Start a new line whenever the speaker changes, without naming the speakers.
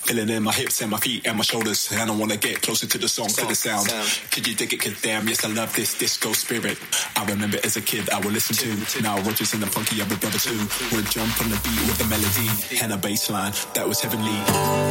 Feeling in my hips and my feet and my shoulders. And I wanna get closer to the song, to the sound. Could you dig it? Cause damn, yes, I love this disco spirit. I remember as a kid I would listen to. Now Rogers and the Funky, other brother too. Would jump on the beat with the melody and a bass line that was heavenly.